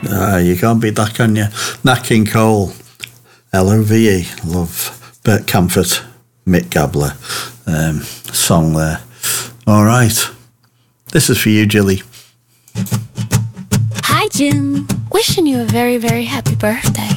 You can't beat that, can you? Nat King Cole, Love, Love, Bert Camford, Mick Gabler song there. All right. This is for you, Jilly. Hi, Jim. Wishing you a very, very happy birthday.